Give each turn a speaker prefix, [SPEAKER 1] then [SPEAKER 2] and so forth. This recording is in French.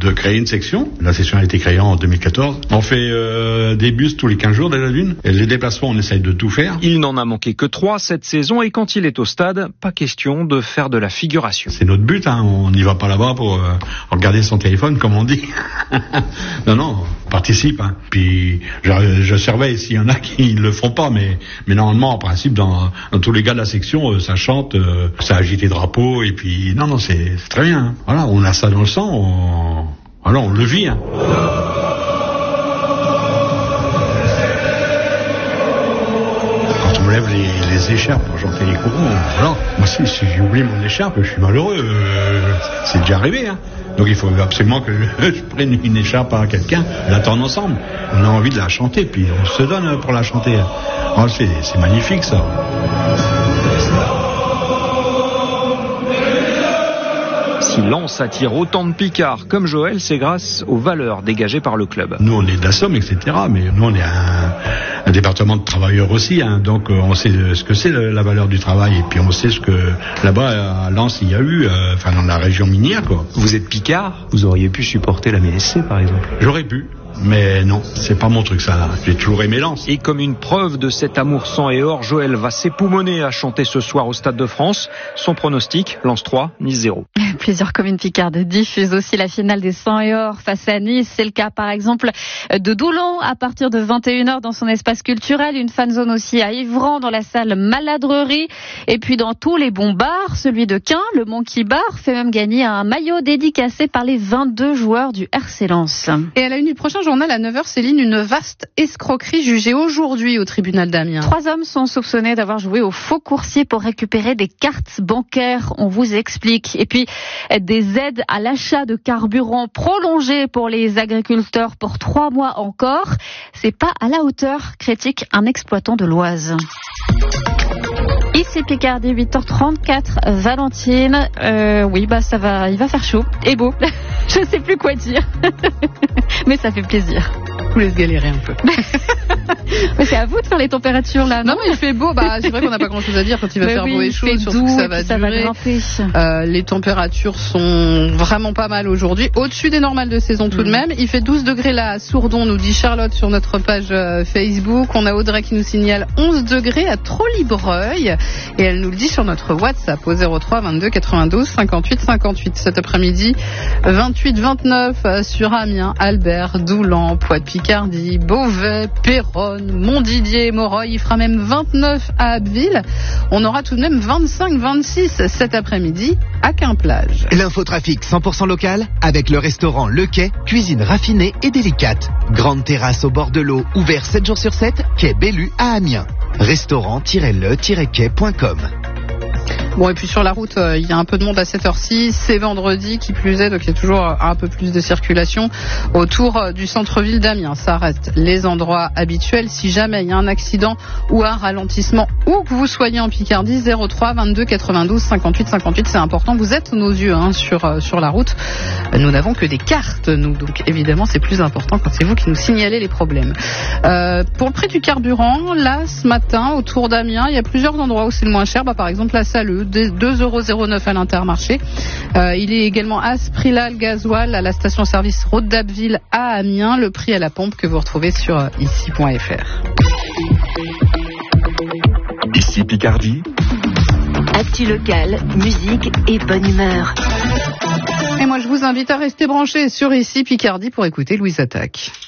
[SPEAKER 1] de créer une section. La section a été créée en 2014. On fait des bus tous les 15 jours de la Lune. Et les déplacements, on essaye de tout faire.
[SPEAKER 2] Il n'en a manqué que 3 cette saison et quand il est au stade, pas question de faire de la figuration.
[SPEAKER 1] C'est notre but, hein. On n'y va pas là-bas pour regarder son téléphone, comme on dit. Non, on participe. Hein. Puis je surveille s'il y en a qui ne le font pas, mais normalement, en principe, dans tous les gars de la section, ça chante, ça agite les drapeaux, et puis non, c'est très bien. Hein. Voilà, on a ça dans le sang, on le vit. Hein. Quand on me lève les écharpes pour chanter les courants, voilà. Moi, si j'oublie mon écharpe, je suis malheureux. C'est déjà arrivé, hein. Donc il faut absolument que je prenne une écharpe à quelqu'un, l'attendre ensemble. On a envie de la chanter, puis on se donne pour la chanter. Oh, c'est magnifique, ça.
[SPEAKER 2] Si Lens attire autant de Picards comme Joël, c'est grâce aux valeurs dégagées par le club.
[SPEAKER 1] Nous, on est de la Somme, etc. Mais nous, on est un département de travailleurs aussi. Hein, donc, on sait ce que c'est la valeur du travail. Et puis, on sait ce que là-bas, à Lens, il y a eu, dans la région minière, quoi.
[SPEAKER 3] Vous êt Picard, vous auriez pu supporter la MSC, par exemple.
[SPEAKER 1] J'aurais pu. Mais non, c'est pas mon truc ça. J'ai toujours aimé Lens.
[SPEAKER 2] Et comme une preuve de cet amour sang et or, Joël va s'époumoner à chanter ce soir au Stade de France. Son pronostic, Lens 3, Nice 0.
[SPEAKER 4] Plusieurs communes picardes diffusent aussi la finale des sang et or face à Nice. C'est le cas par exemple de Doulan à partir de 21h dans son espace culturel. Une fan zone aussi à Ivran dans la salle Maladrerie. Et puis dans tous les bons bars, celui de Quin, le Monkey Bar, fait même gagner un maillot dédicacé par les 22 joueurs du RC Lens.
[SPEAKER 5] Et à la une du prochain journal à 9h, Céline, une vaste escroquerie jugée aujourd'hui au tribunal d'Amiens.
[SPEAKER 4] 3 hommes sont soupçonnés d'avoir joué au faux coursier pour récupérer des cartes bancaires. On vous explique. Et puis, des aides à l'achat de carburant prolongées pour les agriculteurs pour 3 mois encore. C'est pas à la hauteur, critique un exploitant de l'Oise. Ici Picardie, 8h34, Valentine. Oui, ça va, il va faire chaud et beau. Je sais plus quoi dire. Mais ça fait plaisir.
[SPEAKER 5] Je vous laisse galérer un peu.
[SPEAKER 4] Mais c'est à vous de faire les températures là, non?
[SPEAKER 5] Non, mais il fait beau. C'est vrai qu'on n'a pas grand chose à dire quand il va faire beau et chaud, surtout
[SPEAKER 4] doux,
[SPEAKER 5] que ça va durer. Les températures sont vraiment pas mal aujourd'hui. Au-dessus des normales de saison tout de même. Il fait 12 degrés là à Sourdon, nous dit Charlotte sur notre page Facebook. On a Audrey qui nous signale 11 degrés à Trollibreuil. Et elle nous le dit sur notre WhatsApp au 03 22 92 58 58. Cet après-midi, 28 29 sur Amiens, Albert, Doulan, Poix-de-Picardie, Beauvais, Péronne, Montdidier, Moreuil. Il fera même 29 à Abbeville. On aura tout de même 25-26 cet après-midi à Quimplage.
[SPEAKER 6] L'infotrafic 100% local avec le restaurant Le Quai, cuisine raffinée et délicate. Grande terrasse au bord de l'eau, ouvert 7 jours sur 7, quai Bellu à Amiens. Restaurant-le-quai.com.
[SPEAKER 5] Bon, et puis sur la route, il y a un peu de monde à cette heure-ci. C'est vendredi, qui plus est, donc il y a toujours un peu plus de circulation autour du centre-ville d'Amiens. Ça reste les endroits habituels. Si jamais il y a un accident ou un ralentissement, où que vous soyez en Picardie, 03 22 92 58 58, c'est important. Vous êtes nos yeux sur la route. Nous n'avons que des cartes, nous. Donc évidemment, c'est plus important quand c'est vous qui nous signalez les problèmes. Pour le prix du carburant, là, ce matin, autour d'Amiens, il y a plusieurs endroits où c'est le moins cher. Par exemple, la Saleux, 2,09 € à l'Intermarché. Il est également à ce prix-là, le gasoil, à la station-service Route d'Abbeville à Amiens. Le prix à la pompe que vous retrouvez sur ici.fr.
[SPEAKER 7] Ici Picardie.
[SPEAKER 8] Actu local, musique et bonne humeur.
[SPEAKER 5] Et moi, je vous invite à rester branchés sur Ici Picardie pour écouter Louise Attaque.